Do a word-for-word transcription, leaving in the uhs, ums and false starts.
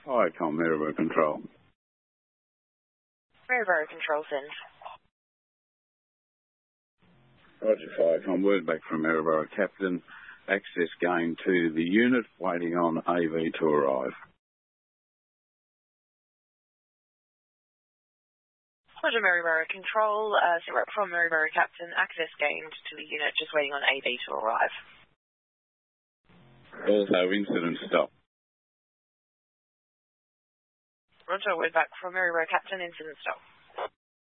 Firecom, Maryborough Control. Maryborough Control, send. Roger, Firecom. Word back from Maryborough Captain. Access gained to the unit, waiting on A V to arrive. Roger, Maryborough Control. Uh, so we're from Maryborough Captain. Access gained to the unit, just waiting on A V to arrive. Also, incident stop. Roger, word back from Maryborough Captain. Incident stop.